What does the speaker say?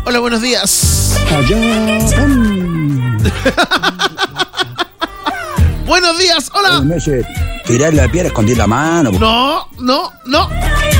Hola, buenos días. Buenos días, hola. Tirar la piedra, esconder la mano. No.